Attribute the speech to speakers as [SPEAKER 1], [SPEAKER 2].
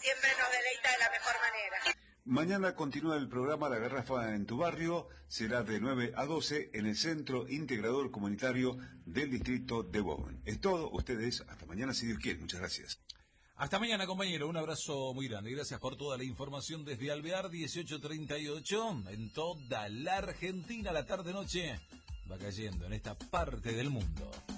[SPEAKER 1] siempre nos deleita de la mejor manera.
[SPEAKER 2] Mañana continúa el programa La Garrafa en tu Barrio, será de 9 a 12 en el Centro Integrador Comunitario del Distrito de Bowen. Es todo, ustedes, hasta mañana si Dios quiere, muchas gracias.
[SPEAKER 3] Hasta mañana, compañero, un abrazo muy grande, gracias por toda la información desde Alvear 1838, en toda la Argentina, la tarde-noche va cayendo en esta parte del mundo.